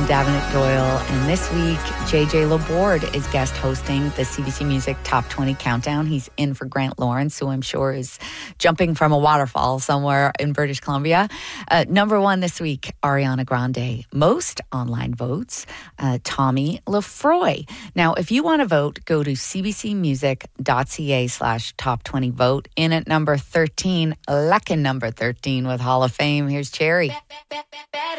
I'm Davenant Doyle, and this week, JJ Laborde is guest hosting the CBC Music Top 20 Countdown. He's in for Grant Lawrence, who I'm sure is jumping from a waterfall somewhere in British Columbia. Number one this week, Ariana Grande. Most online votes, Tommy Lefroy. Now, if you want to vote, go to cbcmusic.ca/top20vote. In at number 13, Luckin' number 13 with Hall of Fame. Here's Cherry.